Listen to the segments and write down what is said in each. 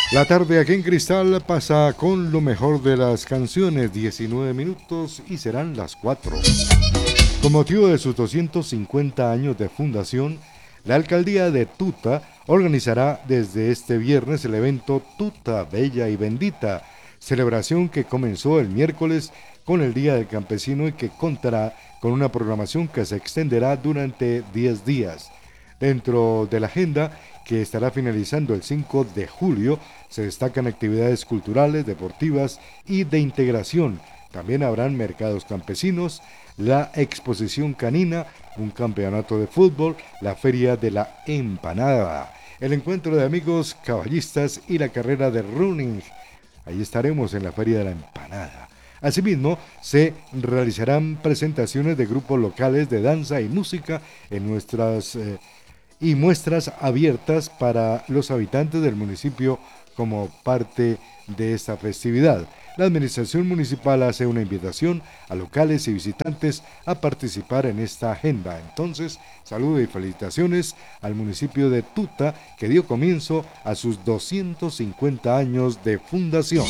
La tarde aquí en Cristal pasa con lo mejor de las canciones, 19 minutos y serán las 4. Con motivo de sus 250 años de fundación, la alcaldía de Tuta organizará desde este viernes el evento Tuta Bella y Bendita, celebración que comenzó el miércoles con el Día del Campesino y que contará con una programación que se extenderá durante 10 días. Dentro de la agenda, que estará finalizando el 5 de julio, se destacan actividades culturales, deportivas y de integración. También habrán mercados campesinos, la exposición canina, un campeonato de fútbol, la feria de la empanada, el encuentro de amigos caballistas y la carrera de running. Ahí estaremos en la feria de la empanada. Asimismo, se realizarán presentaciones de grupos locales de danza y música en nuestras y muestras abiertas para los habitantes del municipio como parte de esta festividad. La administración municipal hace una invitación a locales y visitantes a participar en esta agenda. Entonces, saludo y felicitaciones al municipio de Tuta que dio comienzo a sus 250 años de fundación.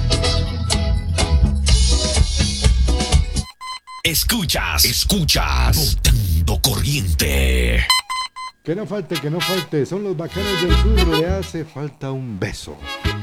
Escuchas, Botando Corriente. Que no falte, son los bacanos del sur, le hace falta un beso.